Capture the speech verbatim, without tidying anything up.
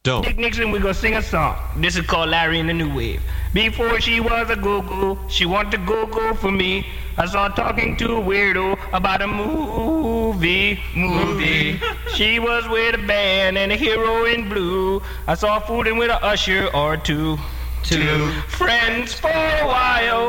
Don't. Dick Nixon, we're gonna sing a song. This is called Larry and the New Wave. Before she was a go-go, she wanted to go-go for me. I saw her talking to a weirdo about a movie, movie. She was with a band and a hero in blue. I saw her fooling with a usher or two. Two friends for a while.